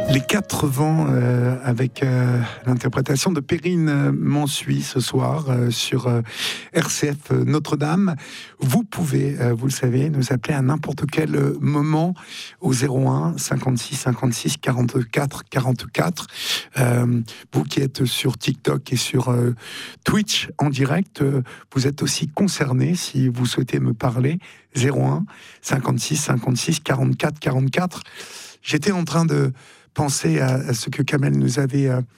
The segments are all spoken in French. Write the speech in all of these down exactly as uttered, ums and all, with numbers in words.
Les quatre vents euh, avec euh, l'interprétation de Perrine Mansuy ce soir euh, sur euh, R C F Notre-Dame. Vous pouvez, euh, vous le savez, nous appeler à n'importe quel moment au zéro un cinquante-six cinquante-six quarante-quatre quarante-quatre. Euh, vous qui êtes sur TikTok et sur euh, Twitch en direct, euh, vous êtes aussi concerné si vous souhaitez me parler. zéro un cinquante-six cinquante-six quarante-quatre quarante-quatre. J'étais en train de penser à, à ce que Kamel nous avait euh,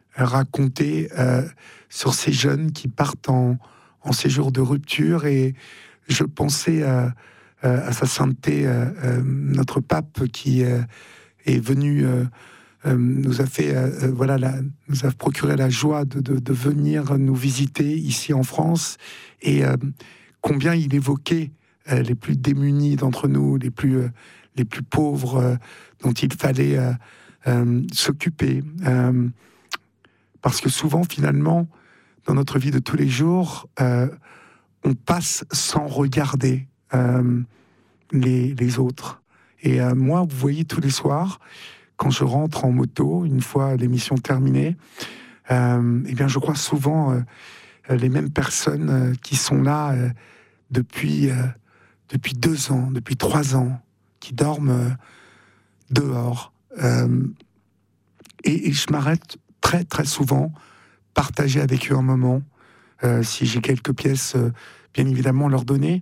raconté euh, sur ces jeunes qui partent en, en séjour de rupture, et je pensais à, à sa sainteté, euh, euh, notre pape qui euh, est venu, euh, euh, nous a fait, euh, voilà, la, nous a procuré la joie de, de, de venir nous visiter ici en France, et euh, combien il évoquait euh, les plus démunis d'entre nous, les plus, euh, les plus pauvres, euh, dont il fallait euh, Euh, s'occuper, euh, parce que souvent finalement dans notre vie de tous les jours euh, on passe sans regarder euh, les, les autres, et euh, moi vous voyez tous les soirs quand je rentre en moto une fois l'émission terminée, euh, et bien je crois souvent euh, les mêmes personnes euh, qui sont là euh, depuis, euh, depuis deux ans, depuis trois ans, qui dorment euh, dehors. Euh, et, et je m'arrête très très souvent, partager avec eux un moment, euh, si j'ai quelques pièces, euh, bien évidemment leur donner.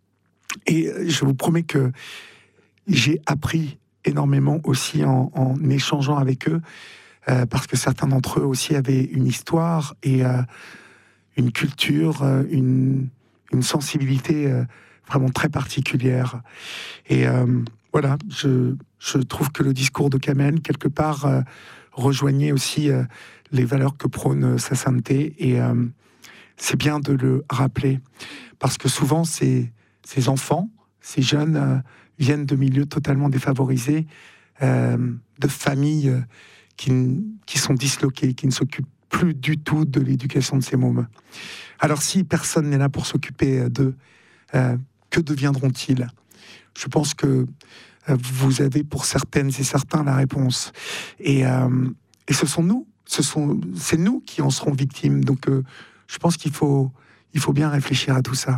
Et je vous promets que j'ai appris énormément aussi en, en échangeant avec eux, euh, parce que certains d'entre eux aussi avaient une histoire et euh, une culture, euh, une, une sensibilité euh, vraiment très particulière. Et euh, voilà, je, je trouve que le discours de Kamel, quelque part, euh, rejoignait aussi euh, les valeurs que prône euh, sa sainteté, et euh, c'est bien de le rappeler, parce que souvent ces, ces enfants, ces jeunes euh, viennent de milieux totalement défavorisés, euh, de familles euh, qui, qui sont disloquées, qui ne s'occupent plus du tout de l'éducation de ces mômes. Alors si personne n'est là pour s'occuper d'eux, euh, que deviendront-ils ? Je pense que vous avez pour certaines et certains la réponse. Et, euh, et ce sont nous, ce sont, c'est nous qui en serons victimes. Donc euh, je pense qu'il faut, il faut bien réfléchir à tout ça.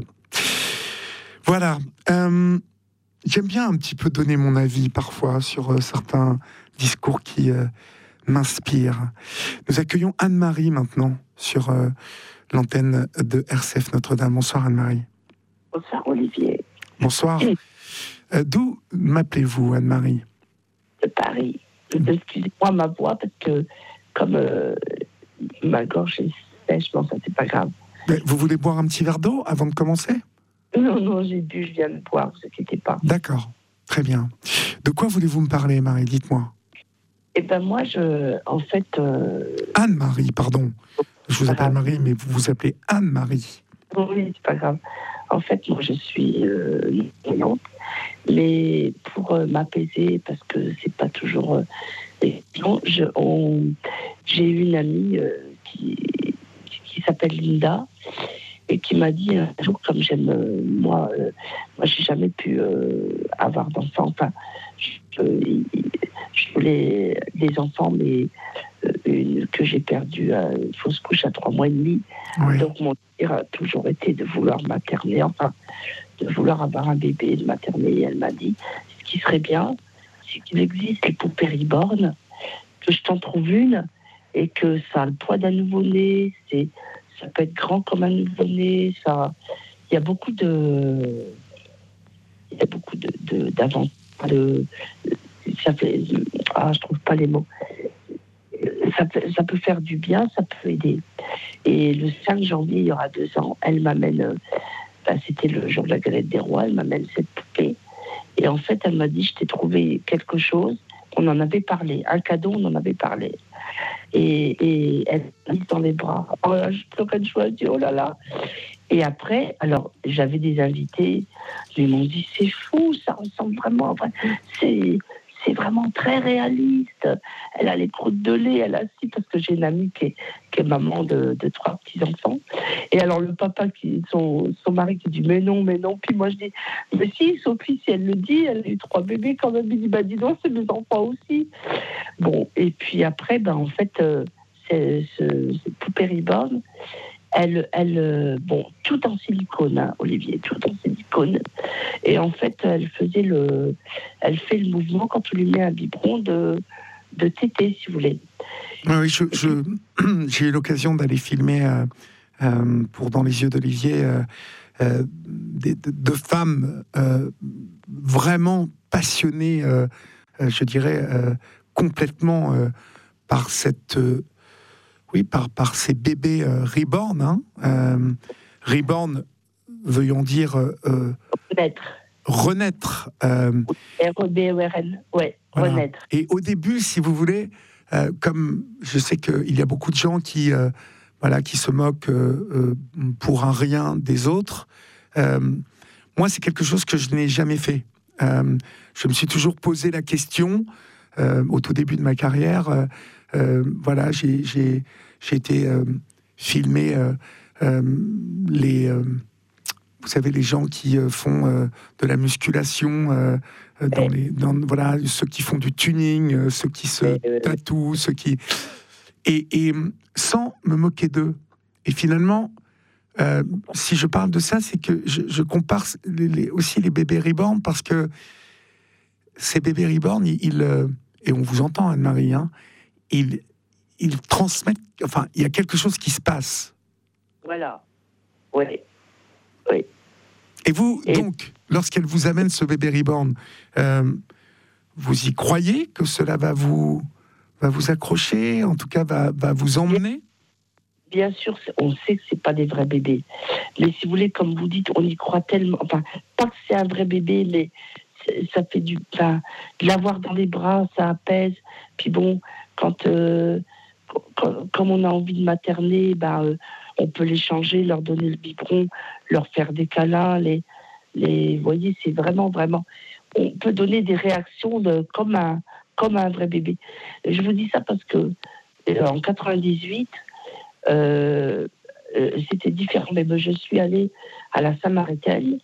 Voilà. Euh, j'aime bien un petit peu donner mon avis parfois sur euh, certains discours qui euh, m'inspirent. Nous accueillons Anne-Marie maintenant sur euh, l'antenne de R C F Notre-Dame. Bonsoir Anne-Marie. Bonsoir Olivier. Bonsoir. Euh, d'où m'appelez-vous, Anne-Marie ? De Paris. Excusez-moi ma voix, parce que comme euh, ma gorge est sèche, bon, ça c'est pas grave. Mais vous voulez boire un petit verre d'eau avant de commencer ? Non, non, j'ai bu, je viens de boire, vous inquiétez pas. D'accord, très bien. De quoi voulez-vous me parler, Marie ? Dites-moi. Eh ben moi, je, en fait... Euh... Anne-Marie, pardon. Je vous appelle Marie, mais vous vous appelez Anne-Marie. Oui, c'est pas grave. En fait, moi, je suis euh, non, mais pour euh, m'apaiser, parce que c'est pas toujours... Euh, non, je, on, j'ai une amie euh, qui, qui s'appelle Linda, et qui m'a dit un jour, comme j'aime, euh, moi, euh, moi, j'ai jamais pu euh, avoir d'enfants. Enfin, je, je voulais des enfants, mais euh, une, que j'ai perdu à une fausse couche à trois mois et demi. Oui. Donc, mon désir a toujours été de vouloir materner, enfin, de vouloir avoir un bébé, de materner. Et elle m'a dit, ce qui serait bien, c'est qu'il existe les poupées reborn, que je t'en trouve une, et que ça a le poids d'un nouveau-né, c'est... Ça peut être grand comme un nouveau-né. Ça, il y a beaucoup de, il y a beaucoup de, de d'avantages. De, ça fait, ah, je trouve pas les mots. Ça peut, ça peut faire du bien, ça peut aider. Et le cinq janvier, il y aura deux ans, elle m'amène. Ben, c'était le jour de la galette des rois. Elle m'amène cette poupée. Et en fait, elle m'a dit, je t'ai trouvé quelque chose. On en avait parlé, un cadeau, on en avait parlé. Et, et elle m'a mis dans les bras. Oh là, je pleurais de joie, je dis oh là là. Et après, alors j'avais des invités, ils m'ont dit c'est fou, ça ressemble vraiment à vrai. C'est, c'est c'est vraiment très réaliste. Elle a les croûtes de lait, elle a si, parce que j'ai une amie qui est, qui est maman de, de trois petits-enfants. Et alors le papa, qui, son, son mari qui dit mais non, mais non. Puis moi je dis, mais si, Sophie, si elle le dit, elle a eu trois bébés quand même. Il dit, bah dis donc, c'est mes enfants aussi. Bon, et puis après, ben, en fait, euh, c'est, ce, cette poupée Reborn, elle, elle, euh, bon, tout en silicone, hein, Olivier, tout en silicone. Et en fait, elle faisait le, elle fait le mouvement quand on lui met un biberon de, de tété, si vous voulez. Oui, je, je, j'ai eu l'occasion d'aller filmer euh, euh, pour Dans les yeux d'Olivier euh, euh, des, de, de femmes euh, vraiment passionnées, euh, euh, je dirais, euh, complètement euh, par cette... Euh, Oui, par, par ces bébés euh, reborn. Hein. Euh, reborn, veuillons dire euh, Renaître. renaître. Euh, R E B O R N, ouais, voilà. renaître. Et au début, si vous voulez, euh, comme je sais qu'il y a beaucoup de gens qui, euh, voilà, qui se moquent euh, euh, pour un rien des autres, euh, moi, c'est quelque chose que je n'ai jamais fait. Euh, je me suis toujours posé la question, euh, au tout début de ma carrière, euh, euh, voilà, j'ai... j'ai J'ai été euh, filmé euh, euh, les, euh, vous savez, les gens qui euh, font euh, de la musculation, euh, dans les, dans, voilà, ceux qui font du tuning, euh, ceux qui se tatouent, ceux qui et, et sans me moquer d'eux. Et finalement, euh, si je parle de ça, c'est que je, je compare les, les, aussi les bébés reborn parce que ces bébés reborn, ils, ils euh, et on vous entend, Anne-Marie, hein, ils ils transmettent, enfin, il y a quelque chose qui se passe. Voilà. Oui. Oui. Et vous, Et... donc, lorsqu'elle vous amène ce bébé reborn, euh, vous y croyez que cela va vous, va vous accrocher, en tout cas, va, va vous emmener ? Bien sûr, on sait que c'est pas des vrais bébés. Mais si vous voulez, comme vous dites, on y croit tellement. Enfin, pas que c'est un vrai bébé, mais ça fait du. Enfin, l'avoir dans les bras, ça apaise. Puis bon, quand. Euh, Comme on a envie de materner, ben, euh, on peut les changer, leur donner le biberon, leur faire des câlins. Les, les, vous voyez, c'est vraiment, vraiment... On peut donner des réactions de, comme, un, comme un vrai bébé. Et je vous dis ça parce que euh, en quatre-vingt-dix-huit, euh, euh, c'était différent. Mais ben, je suis allée à la Samaritaine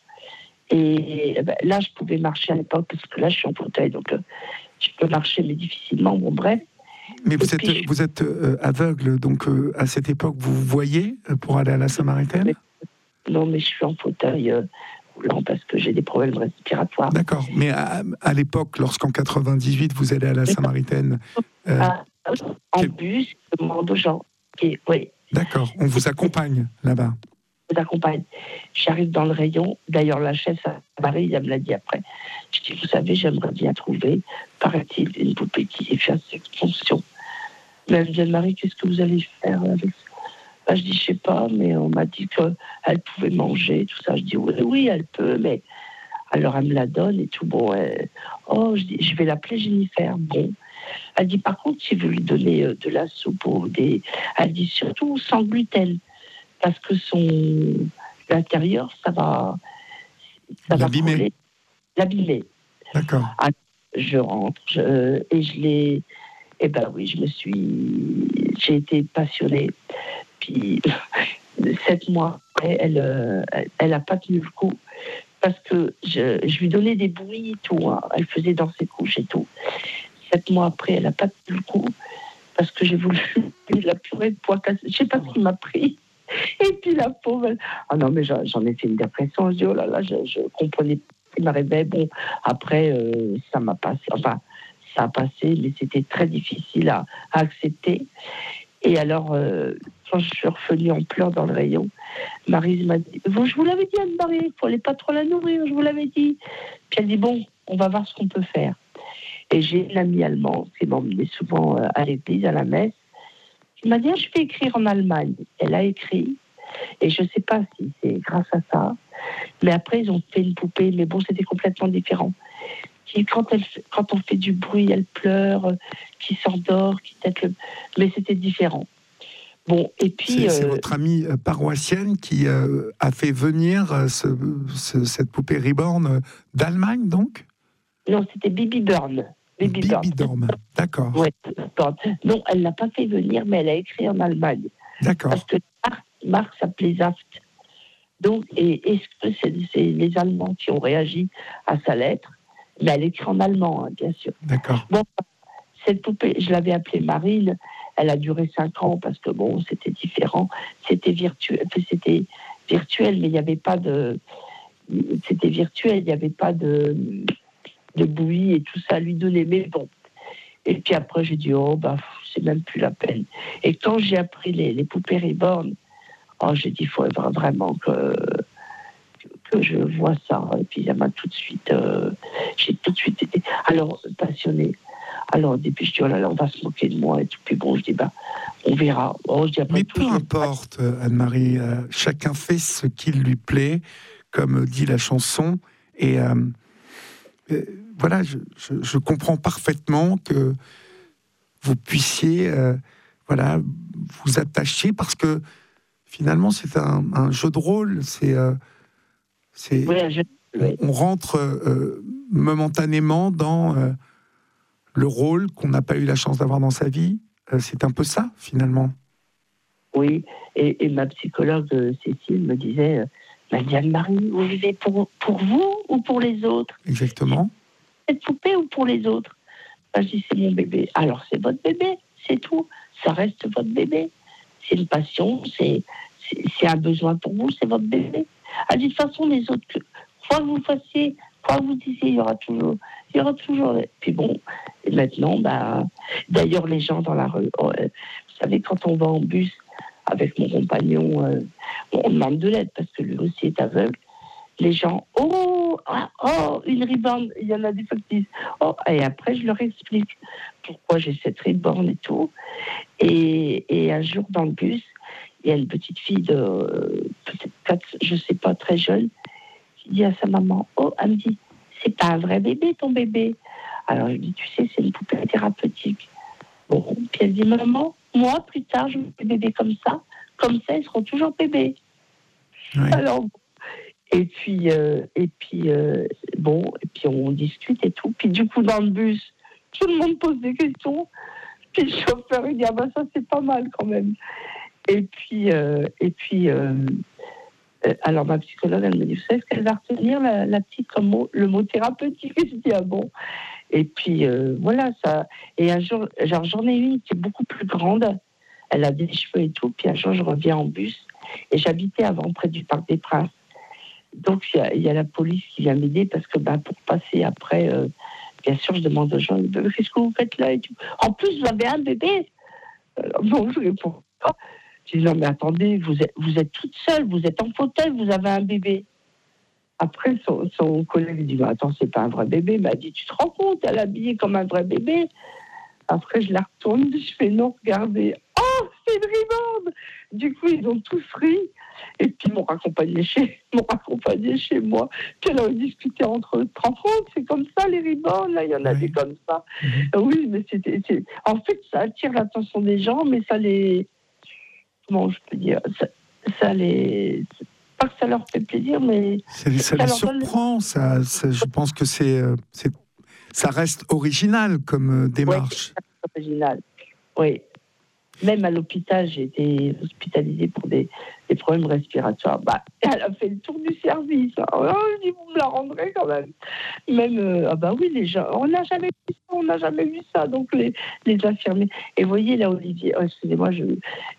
et ben, là, je pouvais marcher à l'époque parce que là, je suis en fauteuil, donc euh, je peux marcher, mais difficilement. Bon, bref. Mais vous êtes, puis, vous êtes euh, aveugle, donc euh, à cette époque, vous voyez euh, pour aller à la Samaritaine ? mais, Non, mais je suis en fauteuil euh, roulant parce que j'ai des problèmes respiratoires. D'accord, mais à, à l'époque, lorsqu'en quatre-vingt-dixhuit, vous allez à la Samaritaine... Euh, ah, en quel... bus, je demande aux gens. Et, oui. D'accord, on vous accompagne là-bas. On vous accompagne. J'arrive dans le rayon. D'ailleurs, la chef, Marie, elle me l'a dit après. Je dis, vous savez, j'aimerais bien trouver, paraît-il, une poupée qui fait cette fonction. Mais elle me dit, Marie, qu'est-ce que vous allez faire avec ça? Ben, je dis, je sais pas, mais on m'a dit qu'elle pouvait manger, tout ça. Je dis, oui, oui, elle peut, mais... Alors, elle me la donne et tout. Bon, elle... oh, je dis, je vais l'appeler Jennifer. Bon. Elle dit, par contre, si vous lui donnez de la soupe ou des... Elle dit, surtout sans gluten. Parce que son... l'intérieur, ça va... Ça l'abîmer. va couler. L'abîmer. D'accord. Alors, je rentre je... et je l'ai... Eh ben oui, je me suis... J'ai été passionnée. Puis, sept mois après, elle elle a pas tenu le coup. Parce que je, je lui donnais des bruits et tout. Hein. Elle faisait dans ses couches et tout. Sept mois après, elle n'a pas tenu le coup. Parce que j'ai voulu la purée de pois cassés. Je ne sais pas ce qui m'a pris. Et puis la pauvre... Elle... Ah non, mais j'en, j'en ai fait une dépression. Je dis, oh là là, je, je comprenais pas ce qui m'arrivait. Bon, après, euh, ça m'a passé. Enfin, ça a passé, mais c'était très difficile à, à accepter. Et alors, euh, quand je suis revenue en pleurs dans le rayon, Maryse m'a dit, je vous l'avais dit, Anne-Marie, il ne fallait pas trop la nourrir, je vous l'avais dit. Puis elle dit, bon, on va voir ce qu'on peut faire. Et j'ai une amie allemande qui m'emmenait souvent à l'église, à la messe. Elle m'a dit, ah, je vais écrire en Allemagne. Elle a écrit, et je ne sais pas si c'est grâce à ça, mais après, ils ont fait une poupée, mais bon, c'était complètement différent. Qui, quand, elle, quand on fait du bruit, elle pleure, qui s'endort, qui tête le... Mais c'était différent. Bon, et puis... C'est, euh... c'est votre amie paroissienne qui euh, a fait venir ce, ce, cette poupée Reborn d'Allemagne, donc ? Non, c'était Bibi Burn. Babyborn. Babyborn, d'accord. Ouais, non, elle l'a pas fait venir, mais elle a écrit en Allemagne. D'accord. Parce que Marc, Marc s'appelait Saft. Donc, et est-ce que c'est, c'est les Allemands qui ont réagi à sa lettre? Mais elle écrit en allemand, hein, bien sûr. D'accord. Bon, cette poupée, je l'avais appelée Marine. Elle a duré cinq ans parce que bon, c'était différent. C'était virtuel, c'était virtuel, mais il n'y avait pas de. C'était virtuel, il n'y avait pas de, de bouillie et tout ça à lui donner. Mais bon. Et puis après, j'ai dit, oh, bah, c'est même plus la peine. Et quand j'ai appris les, les poupées Reborn, oh, j'ai dit, il faut vraiment que, que je vois ça. Et puis, ça m'a tout de suite, euh, j'ai tout de suite été, alors, passionnée. Alors, au début, je dis, oh là là, on va se moquer de moi. Et tout. Puis bon, je dis, bah, on verra. Oh, je dis, après Mais tout, peu je... importe, Anne-Marie, euh, chacun fait ce qui lui plaît, comme dit la chanson. Et euh, euh, voilà, je, je, je comprends parfaitement que vous puissiez euh, voilà, vous attacher, parce que finalement, c'est un, un jeu de rôle. C'est, euh, c'est, Oui, je... oui. on, on rentre euh, momentanément dans euh, le rôle qu'on n'a pas eu la chance d'avoir dans sa vie. Euh, c'est un peu ça, finalement. Oui, et, et ma psychologue euh, Cécile me disait, euh, Anne-Marie, vous vivez pour, pour vous ou pour les autres? Exactement. Cette poupée ou pour les autres? Ben, je dis, c'est mon bébé. Alors, c'est votre bébé, c'est tout. Ça reste votre bébé. C'est une passion, c'est, c'est, c'est un besoin pour vous, c'est votre bébé. Ah, de toute façon, les autres, que, quoi que vous fassiez, quoi que vous disiez, il y aura toujours. Il y aura toujours. Puis bon, et maintenant, ben, d'ailleurs, les gens dans la rue, oh, euh, vous savez, quand on va en bus avec mon compagnon, euh, on demande de l'aide parce que lui aussi est aveugle. Les gens, oh, ah, oh, une riborne, il y en a des fois qui disent, oh, et après je leur explique pourquoi j'ai cette riborne et tout. Et, et un jour dans le bus, il y a une petite fille de peut-être quatre, je sais pas, très jeune, qui dit à sa maman, oh, elle me dit, c'est pas un vrai bébé ton bébé. Alors je dis, tu sais, c'est une poupée thérapeutique. Bon, puis elle dit, maman, moi plus tard je veux des bébés comme ça, comme ça ils seront toujours bébés. Oui. Alors Et puis, euh, et puis euh, bon, et puis on discute et tout. Puis du coup, dans le bus, tout le monde pose des questions. Puis le chauffeur, il dit, ah ben ça, c'est pas mal quand même. Et puis, euh, et puis euh, euh, alors ma psychologue, elle me dit, vous savez ce qu'elle va retenir, la, la petite, comme mot, le mot thérapeutique? Et je dis, ah bon. Et puis, euh, voilà, ça. Et un jour, genre, j'en ai une qui est beaucoup plus grande. Elle a des cheveux et tout. Puis un jour, je reviens en bus. Et j'habitais avant près du Parc des Princes. Donc, il y, y a la police qui vient m'aider parce que bah, pour passer après, euh, bien sûr, je demande aux gens, qu'est-ce que vous faites là et tout. En plus, vous avez un bébé. Alors, bon, je réponds pas. Je dis, non, mais attendez, vous êtes, vous êtes toute seule, vous êtes en fauteuil, vous avez un bébé. Après, son, son collègue dit, bah, attends, c'est pas un vrai bébé. Il m'a dit, tu te rends compte, elle est habillée comme un vrai bébé. Après, je la retourne, je fais, non, regardez. Oh, c'est une riborne. Du coup, ils ont tous ri. Et puis, ils m'ont raccompagné chez, m'ont raccompagné chez moi. Puis, on a discuté entre eux. Tu te rends compte, c'est comme ça, les ribornes, là, il y en a Oui. des comme ça. Mmh. Oui, mais c'était, c'est... En fait, ça attire l'attention des gens, mais ça les... Comment je peux dire ça, ça les... Pas que ça leur fait plaisir, mais... Ça, ça ça les leur donne... surprend, ça, ça, je pense que c'est, euh, c'est, ça reste original comme euh, démarche. Oui, c'est original. Oui. Même à l'hôpital, j'ai été hospitalisée pour des, des problèmes respiratoires. Bah, elle a fait le tour du service. Hein. Oh, je dis, vous me la rendrez quand même. Même, euh, ah bah oui, les gens, on n'a jamais vu ça, on n'a jamais vu ça. Donc, les, les infirmiers. Et vous voyez, là, Olivier, oh, excusez-moi, je,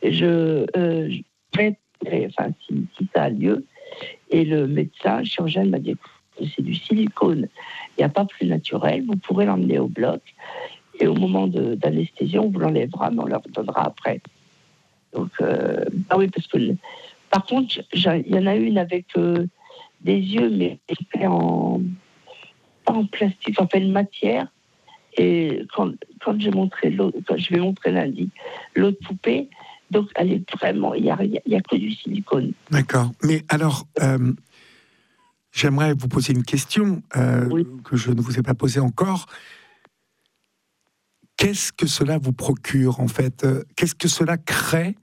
je, euh, je vais, enfin, si, si ça a lieu. Et le médecin, chirurgien, m'a dit, c'est du silicone. Il n'y a pas plus naturel, vous pourrez l'emmener au bloc. Et au moment de, d'anesthésie, on vous l'enlèvera, mais on le redonnera après. Donc, euh, ah oui, parce que, par contre, il y en a une avec euh, des yeux, mais en, pas en plastique, en fait, une matière. Et quand, quand j'ai montré l'autre, quand je vais montrer lundi, l'autre poupée, donc elle est vraiment, il n'y a, y a que du silicone. D'accord. Mais alors, euh, j'aimerais vous poser une question euh, Oui. que je ne vous ai pas posée encore. Qu'est-ce que cela vous procure, en fait? Qu'est-ce que cela crée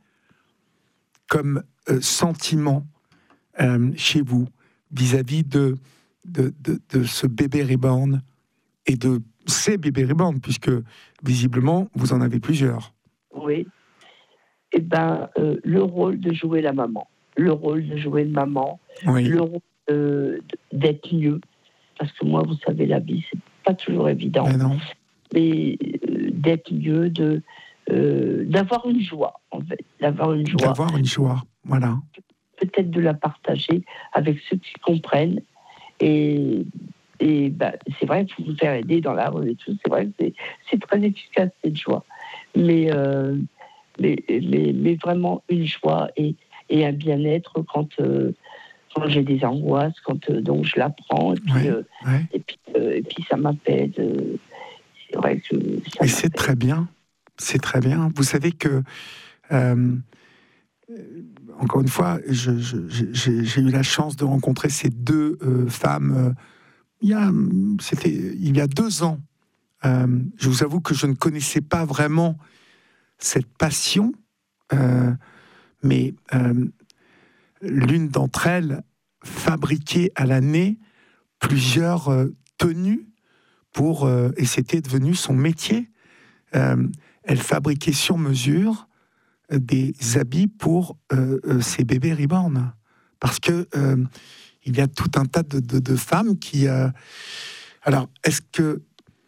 comme euh, sentiment euh, chez vous vis-à-vis de, de, de, de ce bébé reborn et de ces bébés reborn, puisque visiblement, vous en avez plusieurs. Oui. Eh ben, euh, le rôle de jouer la maman, le rôle de jouer une maman, Oui. le rôle euh, d'être mieux. Parce que moi, vous savez, la vie, c'est pas toujours évident. Mais non. Mais euh, d'être mieux, de, euh, d'avoir une joie, en fait. D'avoir une joie. D'avoir une joie, voilà. Peut-être de la partager avec ceux qui comprennent. Et, et ben, c'est vrai qu'il faut vous faire aider dans la rue et tout. C'est vrai que c'est, c'est très efficace, cette joie. Mais, euh, mais, mais, mais vraiment une joie et, et un bien-être quand, euh, quand j'ai des angoisses, quand euh, donc je la prends. Et puis, Ouais, euh, ouais. et puis, euh, et puis ça m'apaise. Euh, c'est vrai que ça Et c'est très bien. C'est très bien. Vous savez que, euh, encore une fois, je, je, j'ai, j'ai eu la chance de rencontrer ces deux euh, femmes. Euh, il, y a, c'était, il y a deux ans. Euh, je vous avoue que je ne connaissais pas vraiment cette passion, euh, mais euh, l'une d'entre elles fabriquait à l'année plusieurs euh, tenues pour, euh, et c'était devenu son métier. Euh, elle fabriquait sur mesure des habits pour euh, euh, ces bébés reborn. Parce que euh, il y a tout un tas de, de, de femmes qui... Euh... Alors, est-ce que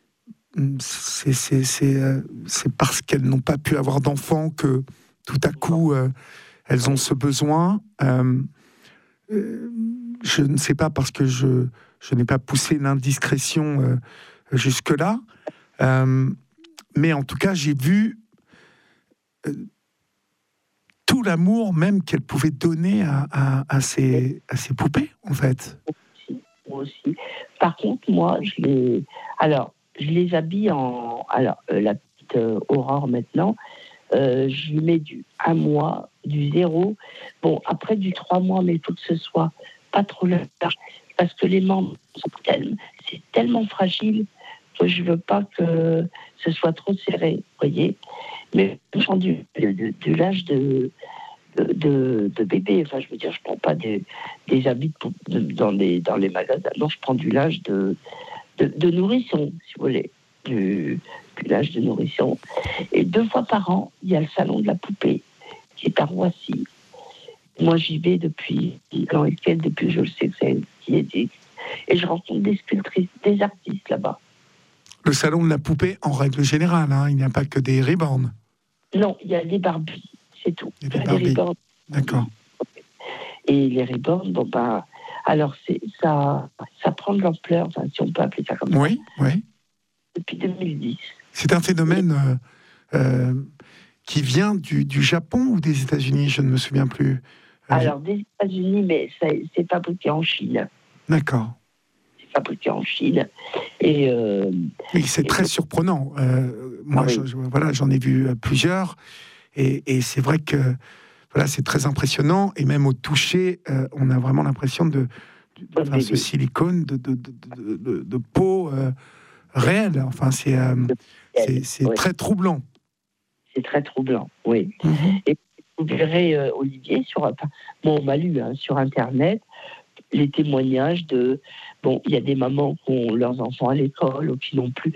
c'est, c'est, c'est, euh, c'est parce qu'elles n'ont pas pu avoir d'enfants que tout à coup, euh, elles ont ce besoin euh, euh, Je ne sais pas, parce que je, je n'ai pas poussé l'indiscrétion euh, jusque-là. Euh, mais en tout cas, j'ai vu... Euh, tout l'amour même qu'elle pouvait donner à, à, à, ses, à ses poupées, en fait. Moi aussi. Par contre, moi, je les... Alors, je les habille en... Alors, euh, la petite euh, Aurore, maintenant, euh, je lui mets du un mois, du zéro. Bon, après, du trois mois, mais il faut que ce soit pas trop large, parce que les membres sont tellement... C'est tellement fragile que je veux pas que ce soit trop serré, vous voyez. Mais je prends du, de, de, de l'âge de, de, de, de bébé. Enfin, je veux dire, je prends pas des, des habits pour, de, dans, les, dans les magasins. Non, je prends du l'âge de, de, de nourrisson, si vous voulez. Du, du l'âge de nourrisson. Et deux fois par an, il y a le salon de la poupée, qui est à Roissy. Moi, j'y vais depuis, dans lequel, depuis je le sais que c'est qui existe. Et je rencontre des sculptrices, des artistes là-bas. Le salon de la poupée, en règle générale, hein, il n'y a pas que des reborn. Non, il y a des Barbies, c'est tout. Il y a des Barbies. Reborn. D'accord. Et les reborn, bon ben, alors c'est, ça, ça prend de l'ampleur, enfin, si on peut appeler ça comme oui, ça. Oui, oui. Depuis deux mille dix. C'est un phénomène euh, euh, qui vient du, du Japon ou des États-Unis, je ne me souviens plus. Euh, alors, des États-Unis, mais ça, c'est fabriqué en Chine. D'accord. Fabriqué en Chine. Et, euh, et c'est et très donc... surprenant. Euh, moi, ah oui. je, je, voilà, j'en ai vu plusieurs, et, et c'est vrai que voilà, c'est très impressionnant. Et même au toucher, euh, on a vraiment l'impression de, de, de enfin, ce silicone de, de, de, de, de, de peau euh, réelle. Enfin, c'est, euh, c'est, c'est oui. très troublant. C'est très troublant, oui. Mm-hmm. Et vous verrez, euh, Olivier, sur, enfin, bon, on m'a lu hein, sur Internet, les témoignages de... Bon, il y a des mamans qui ont leurs enfants à l'école ou qui n'ont plus,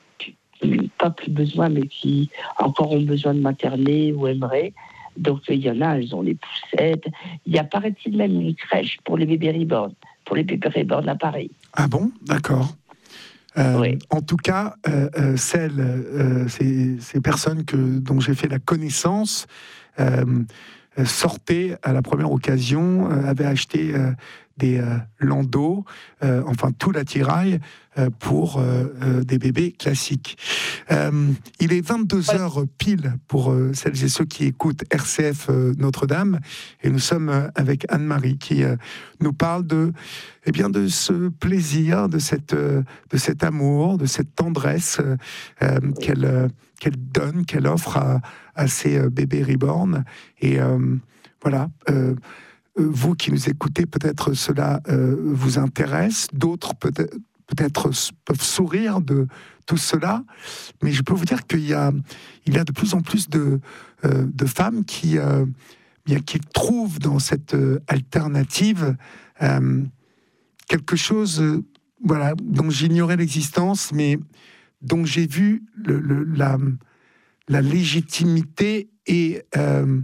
pas plus besoin, mais qui encore ont besoin de materner ou aimeraient. Donc, il y en a, elles ont les poussettes. Il y a, paraît-il, même une crèche pour les bébés reborn, pour les bébés reborn à Paris. Ah bon ? D'accord. Euh, oui. En tout cas, euh, euh, celles, euh, ces, ces personnes que, dont j'ai fait la connaissance euh, sortaient à la première occasion, euh, avaient acheté euh, des euh, landaux, euh, enfin tout l'attirail euh, pour euh, euh, des bébés classiques. Euh, il est vingt-deux heures pile pour euh, celles et ceux qui écoutent R C F euh, Notre-Dame, et nous sommes euh, avec Anne-Marie qui euh, nous parle de, eh bien, de ce plaisir, de, cette, euh, de cet amour, de cette tendresse euh, qu'elle, euh, qu'elle donne, qu'elle offre à, à ces euh, bébés reborn. Et euh, voilà. Euh, Vous qui nous écoutez, peut-être cela euh, vous intéresse, d'autres peut-être, peut-être peuvent sourire de tout cela, mais je peux vous dire qu'il y a, il y a de plus en plus de, euh, de femmes qui, euh, bien, qui trouvent dans cette euh, alternative euh, quelque chose euh, voilà, dont j'ignorais l'existence, mais dont j'ai vu le, le, la, la légitimité et euh,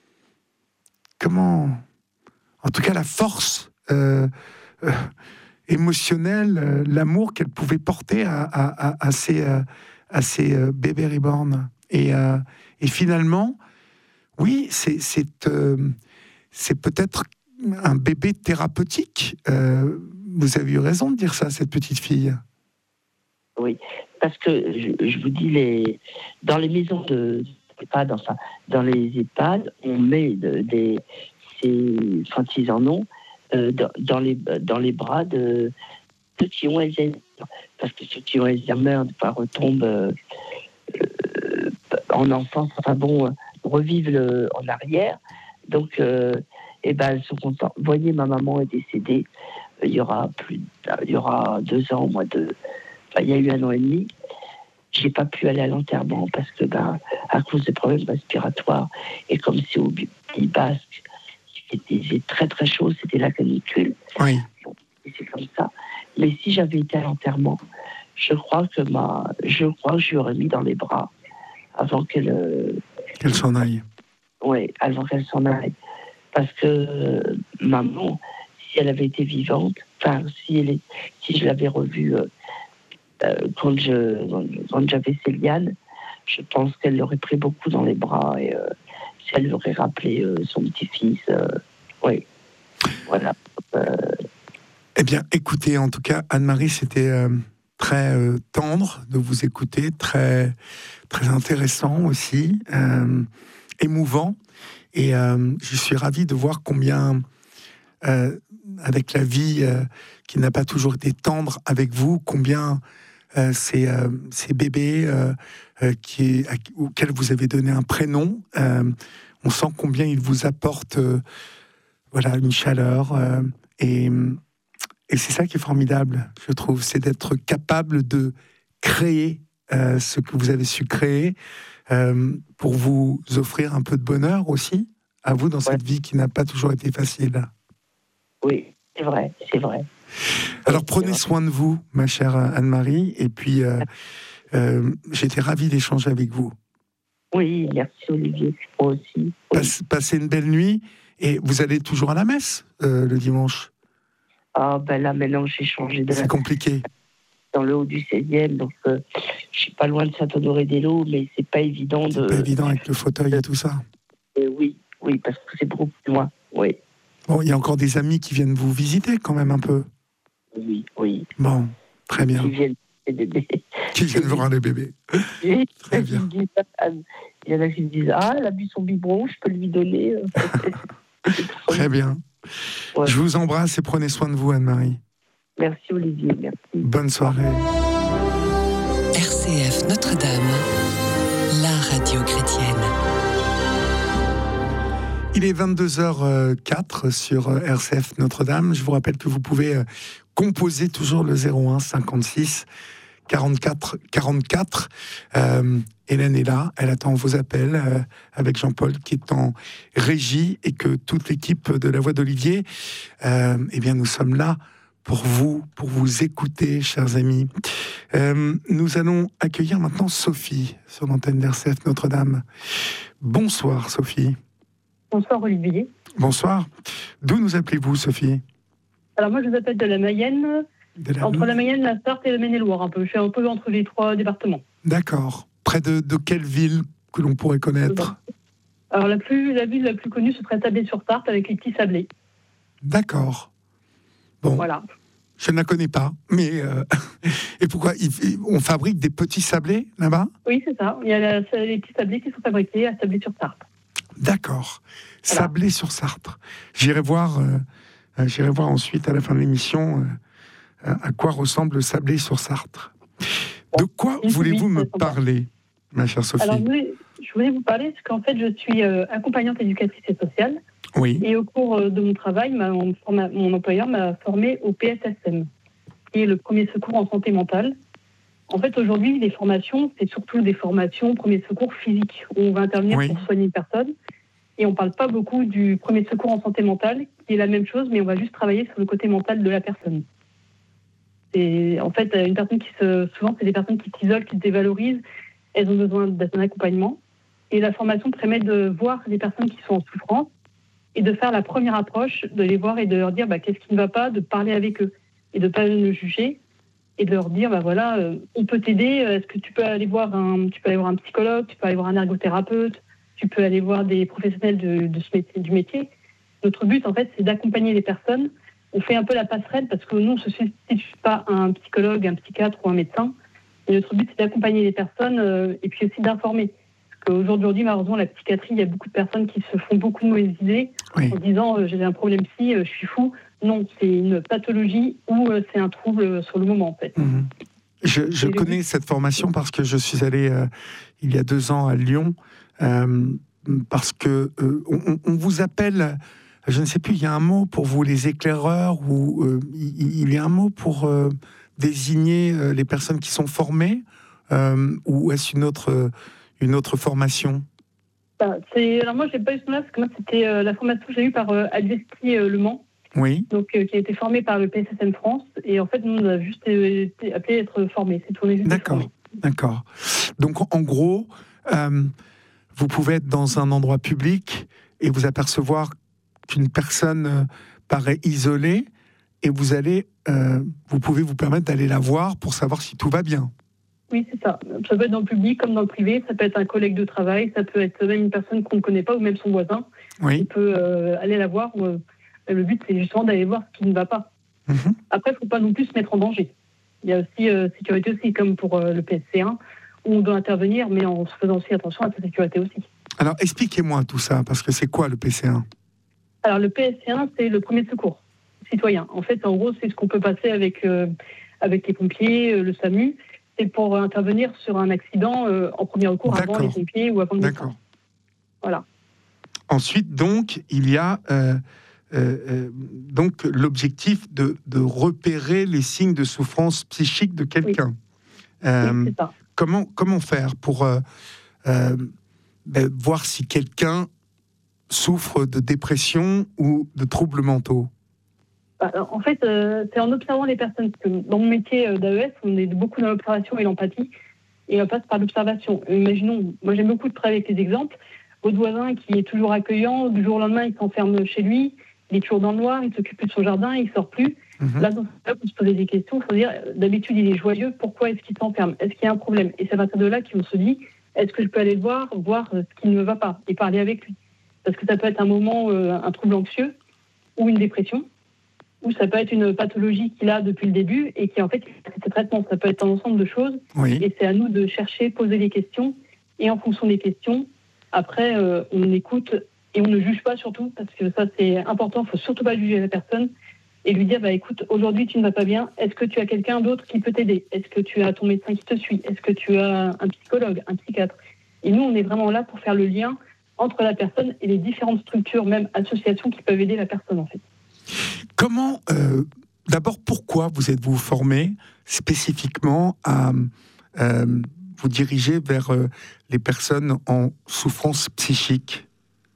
comment, en tout cas la force euh, euh, émotionnelle, euh, l'amour qu'elle pouvait porter à, à, à, à ces, euh, à ces euh, bébés reborn. Et, euh, et finalement, oui, c'est, c'est, euh, c'est peut-être un bébé thérapeutique. Euh, vous avez eu raison de dire ça, cette petite fille. Oui, parce que je, je vous dis, les, dans les maisons de EHPAD, enfin, dans les EHPAD, on met de, des, ces, quand ils en ont, euh, dans, dans, les, dans les bras de ceux qui ont Alzheimer. Parce que ceux qui ont Alzheimer, des fois, retombent euh, euh, en enfance, enfin bon, euh, revivent le, en arrière. Donc, euh, eh ben, elles sont contentes. Vous voyez, ma maman est décédée, il y aura plus, il y aura deux ans, moi, de... Enfin, il y a eu un an et demi, j'ai pas pu aller à l'enterrement parce que, ben, à cause des problèmes respiratoires, et comme c'est au Pays Basque, c'était très très chaud, c'était la canicule. Oui. Et c'est comme ça. Mais si j'avais été à l'enterrement, je crois que ma, je crois que je lui aurais mis dans les bras avant qu'elle, euh... qu'elle s'en aille. Oui, avant qu'elle s'en aille, parce que euh, maman, si elle avait été vivante, enfin, si elle est, si je l'avais revue. Euh, Euh, quand, je, quand j'avais Céliane, je pense qu'elle l'aurait pris beaucoup dans les bras et euh, si elle lui aurait rappelé euh, son petit-fils. Euh, oui, voilà. Euh... Eh bien, écoutez, en tout cas, Anne-Marie, c'était euh, très euh, tendre de vous écouter, très, très intéressant aussi, euh, émouvant. Et euh, je suis ravi de voir combien, euh, avec la vie euh, qui n'a pas toujours été tendre avec vous, combien Euh, ces, euh, ces bébés euh, euh, qui, à, auxquels vous avez donné un prénom, euh, on sent combien ils vous apportent euh, voilà, une chaleur. Euh, et, et c'est ça qui est formidable, je trouve, c'est d'être capable de créer euh, ce que vous avez su créer euh, pour vous offrir un peu de bonheur aussi, à vous, dans Ouais. cette vie qui n'a pas toujours été facile. Oui, c'est vrai, c'est vrai. Alors prenez soin de vous, ma chère Anne-Marie, et puis euh, euh, j'étais ravi d'échanger avec vous. Oui, merci Olivier, moi aussi. Oui. Passe, passez une belle nuit, et vous allez toujours à la messe euh, le dimanche? Ah ben là maintenant j'ai changé de... C'est compliqué. Dans le haut du seizième, donc euh, je suis pas loin de Saint-Honoré-des-Laux, mais c'est pas évident de... C'est pas évident avec le fauteuil et tout ça. Euh, oui, oui, parce que c'est beaucoup plus loin, oui. Bon, il y a encore des amis qui viennent vous visiter quand même un peu. Oui, oui. Bon, très bien. Qui viennent les bébés. Qui viennent voir les bébés. Et très bien. Il y en a qui me disent « Ah, elle a bu son biberon, je peux lui donner. » Très bien. Ouais. Je vous embrasse et prenez soin de vous, Anne-Marie. Merci Olivier, merci. Bonne soirée. R C F Notre-Dame, la radio chrétienne. Il est vingt-deux heures quatre sur R C F Notre-Dame. Je vous rappelle que vous pouvez composer toujours le zéro un cinquante-six quarante-quatre quarante-quatre. Euh, Hélène est là, elle attend vos appels euh, avec Jean-Paul qui est en régie et que toute l'équipe de La Voix d'Olivier, euh, eh bien nous sommes là pour vous, pour vous écouter, chers amis. Euh, nous allons accueillir maintenant Sophie sur l'antenne d'R C F Notre-Dame. Bonsoir Sophie. Bonsoir Olivier. Bonsoir. D'où nous appelez-vous, Sophie? Alors moi je vous appelle de la Mayenne, de la... entre la Mayenne, la Sarthe et la Maine-et-Loire un peu. Je suis un peu entre les trois départements. D'accord. Près de, de quelle ville que l'on pourrait connaître? Alors la, plus, la ville la plus connue, ce serait Sablé-sur-Sarthe avec les petits sablés. D'accord. Bon, voilà. Je ne la connais pas, mais... Euh... Et pourquoi on fabrique des petits sablés là-bas? Oui, c'est ça. Il y a la, les petits sablés qui sont fabriqués à Sablé-sur-Sarthe. D'accord. Voilà. Sablé-sur-Sarthe. J'irai voir, euh, j'irai voir ensuite, à la fin de l'émission, euh, à quoi ressemble le Sablé-sur-Sarthe. De quoi oui, voulez-vous oui, me parler, ma chère Sophie? Alors, je voulais, je voulais vous parler parce qu'en fait, je suis euh, accompagnante éducatrice et sociale. Oui. Et au cours euh, de mon travail, ma, mon, mon employeur m'a formée au P S S M, qui est le premier secours en santé mentale. En fait, aujourd'hui, les formations, c'est surtout des formations premier secours physique, où on va intervenir oui. pour soigner une personne. Et on ne parle pas beaucoup du premier secours en santé mentale, qui est la même chose, mais on va juste travailler sur le côté mental de la personne. C'est, en fait, une personne qui se, souvent, c'est des personnes qui s'isolent, qui se dévalorisent. Elles ont besoin d'un accompagnement. Et la formation permet de voir les personnes qui sont en souffrance et de faire la première approche, de les voir et de leur dire bah, qu'est-ce qui ne va pas, de parler avec eux et de ne pas le juger et de leur dire bah, voilà, euh, on peut t'aider. Est-ce que tu peux aller voir un, tu peux aller voir un psychologue, tu peux aller voir un ergothérapeute, tu peux aller voir des professionnels de, de ce métier, du métier. Notre but, en fait, c'est d'accompagner les personnes. On fait un peu la passerelle parce que nous, on ne se substitue pas à un psychologue, un psychiatre ou un médecin. Et notre but, c'est d'accompagner les personnes euh, et puis aussi d'informer. Parce qu'aujourd'hui, malheureusement, la psychiatrie, il y a beaucoup de personnes qui se font beaucoup de mauvaises idées oui. en disant euh, j'ai un problème psy, euh, je suis fou. Non, c'est une pathologie ou euh, c'est un trouble sur le moment, en fait. Mmh. Je, je connais but... cette formation parce que je suis allé euh, il y a deux ans à Lyon. Euh, parce que euh, on, on vous appelle, je ne sais plus, il y a un mot pour vous, les éclaireurs, ou euh, il, il y a un mot pour euh, désigner euh, les personnes qui sont formées, euh, ou est-ce une autre, euh, une autre formation? bah, c'est, Alors moi, je n'ai pas eu ce nom-là, parce que moi, c'était euh, la formation que j'ai eue par euh, Advesti euh, Le Mans, oui. donc, euh, qui a été formée par le P S S M France, et en fait, nous, on a juste été appelés à être formés. C'est tout, on est juste D'accord, formés. D'accord. Donc, en gros... Euh, vous pouvez être dans un endroit public et vous apercevoir qu'une personne paraît isolée et vous allez, euh, vous pouvez vous permettre d'aller la voir pour savoir si tout va bien. Oui, c'est ça. Ça peut être dans le public comme dans le privé. Ça peut être un collègue de travail. Ça peut être même une personne qu'on ne connaît pas ou même son voisin. Oui. On peut euh, aller la voir. Euh, le but, c'est justement d'aller voir ce qui ne va pas. Mm-hmm. Après, il ne faut pas non plus se mettre en danger. Il y a aussi euh, sécurité aussi, comme pour euh, le P S C un. Où on doit intervenir, mais en se faisant aussi attention à sa sécurité aussi. Alors, expliquez-moi tout ça, parce que c'est quoi le P C un? Alors, le P S C un, c'est le premier secours citoyen. En fait, en gros, c'est ce qu'on peut passer avec, euh, avec les pompiers, euh, le SAMU. C'est pour intervenir sur un accident euh, en premier recours D'accord. avant les pompiers ou avant le médecin. D'accord. Voilà. Ensuite, donc, il y a euh, euh, euh, donc, l'objectif de, de repérer les signes de souffrance psychique de quelqu'un. Oui, euh, oui c'est ça. Comment, comment faire pour euh, euh, ben, voir si quelqu'un souffre de dépression ou de troubles mentaux? En fait, euh, c'est en observant les personnes. Parce que dans mon métier d'A E S, on est beaucoup dans l'observation et l'empathie. Et on passe par l'observation. Imaginons, moi j'aime beaucoup de travailler avec les exemples. Votre voisin qui est toujours accueillant, du jour au lendemain, il s'enferme chez lui, il est toujours dans le noir, il ne s'occupe plus de son jardin, il ne sort plus. Mmh. Là, dans ce cas, pour se poser des questions, il faut dire, d'habitude, il est joyeux, pourquoi est-ce qu'il s'enferme? Est-ce qu'il y a un problème? Et c'est à partir de là qu'on se dit, est-ce que je peux aller le voir, voir ce qui ne me va pas, et parler avec lui? Parce que ça peut être un moment, euh, un trouble anxieux, ou une dépression, ou ça peut être une pathologie qu'il a depuis le début, et qui en fait, c'est traitement. Ça peut être un ensemble de choses, oui. Et c'est à nous de chercher, poser les questions, et en fonction des questions, après, euh, on écoute, et on ne juge pas surtout, parce que ça, c'est important, il ne faut surtout pas juger la personne, et lui dire, bah, écoute, aujourd'hui, tu ne vas pas bien. Est-ce que tu as quelqu'un d'autre qui peut t'aider? Est-ce que tu as ton médecin qui te suit? Est-ce que tu as un psychologue, un psychiatre? Et nous, on est vraiment là pour faire le lien entre la personne et les différentes structures, même associations, qui peuvent aider la personne, en fait. Comment, euh, d'abord, pourquoi vous êtes-vous formé spécifiquement à euh, vous diriger vers euh, les personnes en souffrance psychique?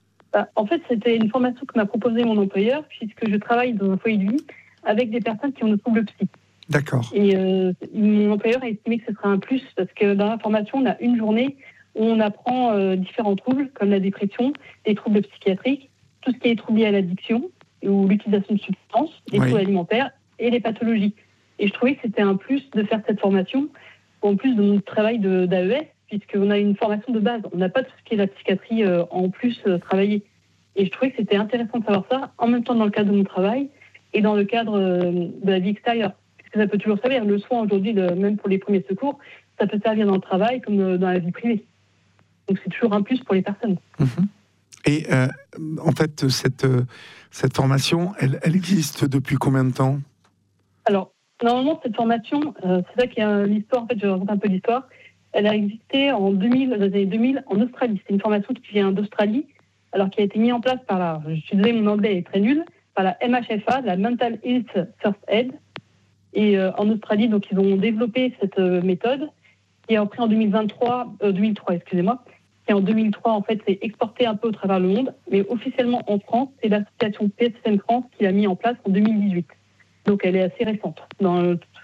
En fait, c'était une formation que m'a proposée mon employeur, puisque je travaille dans un foyer de vie avec des personnes qui ont des troubles psy. D'accord. Et euh, mon employeur a estimé que ce serait un plus, parce que dans la formation, on a une journée où on apprend euh, différents troubles, comme la dépression, les troubles psychiatriques, tout ce qui est trouble lié à l'addiction, ou l'utilisation de substances, les oui. troubles alimentaires et les pathologies. Et je trouvais que c'était un plus de faire cette formation, en plus de notre travail de, d'A E S, puisqu'on a une formation de base. On n'a pas tout ce qui est la psychiatrie euh, en plus euh, travaillé. Et je trouvais que c'était intéressant de savoir ça, en même temps dans le cadre de mon travail et dans le cadre euh, de la vie extérieure. Parce que ça peut toujours servir. Le soin, aujourd'hui, le, même pour les premiers secours, ça peut servir dans le travail comme euh, dans la vie privée. Donc c'est toujours un plus pour les personnes. Mmh. Et euh, en fait, cette, euh, cette formation, elle, elle existe depuis combien de temps? Alors, normalement, cette formation, euh, c'est ça qui est l'histoire, en fait, je raconte un peu l'histoire. Elle a existé en deux mille, dans les années deux mille en Australie. C'est une formation qui vient d'Australie, alors qui a été mise en place par la, je suis désolée, mon anglais est très nul, par la M H F A, la Mental Health First Aid. Et euh, en Australie, donc, ils ont développé cette euh, méthode. Et après, en deux mille vingt-trois, euh, deux mille trois, excusez-moi, et en deux mille trois, en fait, c'est exporté un peu au travers le monde. Mais officiellement, en France, c'est l'association P S S M France qui l'a mis en place en deux mille dix-huit. Donc, elle est assez récente. Dans,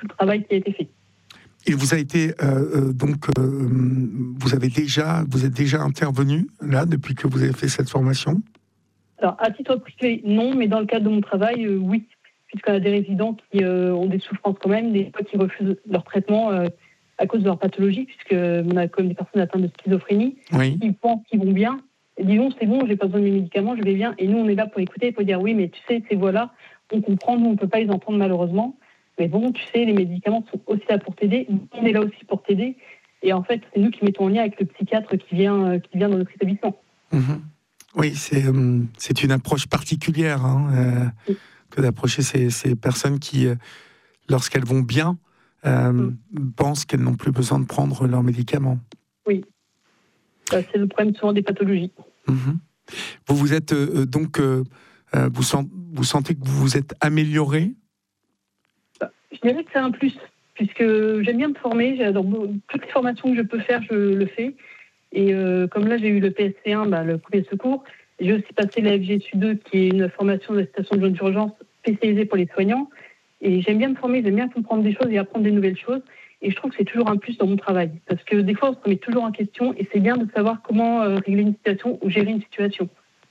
tout le travail qui a été fait. Il vous a été euh, donc euh, vous avez déjà vous êtes déjà intervenu là depuis que vous avez fait cette formation? Alors à titre privé non, mais dans le cadre de mon travail euh, oui, puisqu'on a des résidents qui euh, ont des souffrances quand même, des fois qui refusent leur traitement euh, à cause de leur pathologie, puisque on a comme des personnes atteintes de schizophrénie, oui. Ils pensent qu'ils vont bien, et disons c'est bon, j'ai pas besoin de mes médicaments, je vais bien, et nous on est là pour écouter et pour dire oui mais tu sais ces voix-là, on comprend, nous on peut pas les entendre malheureusement. Mais bon, tu sais, les médicaments sont aussi là pour t'aider. On est là aussi pour t'aider. Et en fait, c'est nous qui mettons en lien avec le psychiatre qui vient, qui vient dans notre établissement. Mmh. Oui, c'est, euh, c'est une approche particulière hein, euh, oui. que d'approcher ces, ces personnes qui, euh, lorsqu'elles vont bien, euh, mmh. pensent qu'elles n'ont plus besoin de prendre leurs médicaments. Oui, euh, c'est le problème souvent des pathologies. Mmh. Vous vous êtes euh, donc, euh, vous, sent, vous sentez que vous vous êtes amélioré? Je dirais que c'est un plus, puisque j'aime bien me former. J'adore toutes les formations que je peux faire, je le fais. Et euh, comme là, j'ai eu le P S C un, bah, le premier secours. J'ai aussi passé la F G S U deux, qui est une formation d'assistance de joint d'urgence spécialisée pour les soignants. Et j'aime bien me former, j'aime bien comprendre des choses et apprendre des nouvelles choses. Et je trouve que c'est toujours un plus dans mon travail. Parce que des fois, on se remet toujours en question et c'est bien de savoir comment euh, régler une situation ou gérer une situation.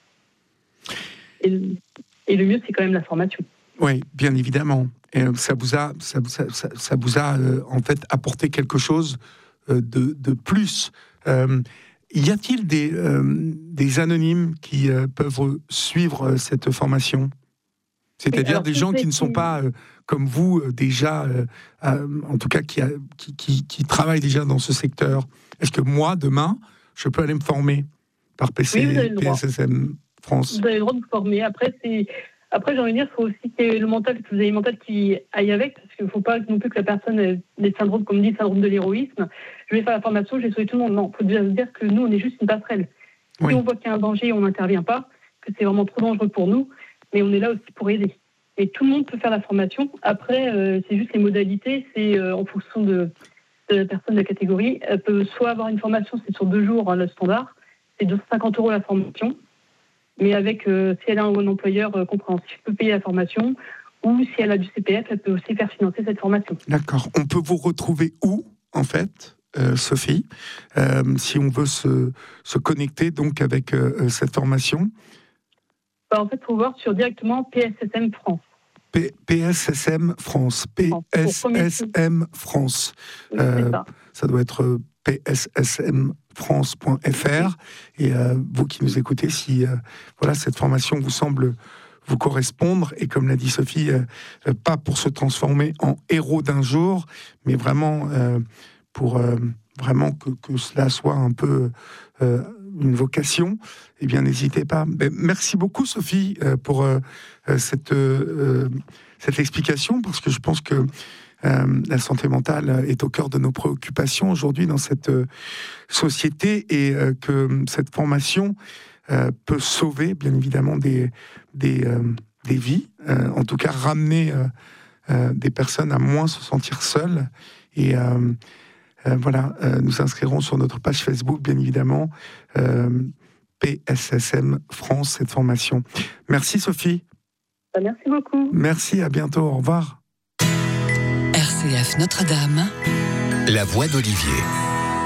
Et, et le mieux, c'est quand même la formation. Oui, bien évidemment. Et ça vous a, ça, ça, ça, ça vous a euh, en fait apporté quelque chose euh, de, de plus. Euh, y a-t-il des, euh, des anonymes qui euh, peuvent suivre euh, cette formation? C'est-à-dire alors, des gens qui ne sont pas euh, comme vous euh, déjà, euh, euh, en tout cas qui, a, qui, qui, qui travaillent déjà dans ce secteur. Est-ce que moi, demain, je peux aller me former par P C, oui, P S S M France? Vous avez le droit de vous former. Après, c'est... Après, j'ai envie de dire, il faut aussi que le mental, que vous ayez le mental qui aille avec, parce qu'il ne faut pas non plus que la personne ait des syndromes, comme dit, syndrome de l'héroïsme. Je vais faire la formation, je vais sauver tout le monde. Non, il faut déjà se dire que nous, on est juste une passerelle. Oui. Si on voit qu'il y a un danger, on n'intervient pas, que c'est vraiment trop dangereux pour nous, mais on est là aussi pour aider. Et tout le monde peut faire la formation. Après, euh, c'est juste les modalités, c'est euh, en fonction de, de la personne de la catégorie. Elle peut soit avoir une formation, c'est sur deux jours, hein, le standard, c'est deux cent cinquante euros la formation. Mais avec, euh, si elle a un employeur euh, compréhensif, peut payer la formation, ou si elle a du C P F, elle peut aussi faire financer cette formation. D'accord. On peut vous retrouver où, en fait, euh, Sophie, euh, si on veut se, se connecter donc avec euh, cette formation? Bah, en fait, il faut voir sur directement P S S M France. P- PSSM France. P S S M France. Oui, euh, ça. ça doit être p s s m france point f r. Et euh, vous qui nous écoutez, si euh, voilà, cette formation vous semble vous correspondre, et comme l'a dit Sophie, euh, pas pour se transformer en héros d'un jour, mais vraiment euh, pour euh, vraiment que, que cela soit un peu euh, une vocation, eh bien n'hésitez pas. Mais merci beaucoup Sophie euh, pour euh, cette, euh, cette explication, parce que je pense que euh, la santé mentale est au cœur de nos préoccupations aujourd'hui dans cette euh, société, et euh, que cette formation euh, peut sauver bien évidemment des, des, euh, des vies, euh, en tout cas ramener euh, euh, des personnes à moins se sentir seules. Et euh, euh, voilà, euh, nous inscrirons sur notre page Facebook bien évidemment euh, P S S M France, cette formation. Merci Sophie. Merci beaucoup. Merci, à bientôt, au revoir. R C F Notre-Dame. La voix d'Olivier.